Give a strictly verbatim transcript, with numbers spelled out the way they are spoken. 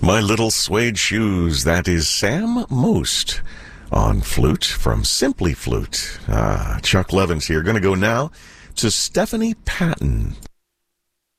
My Little Suede Shoes. That is Sam Most on flute from Simply Flute. Ah, Chuck Levins here. Going to go now to Stephanie Patton.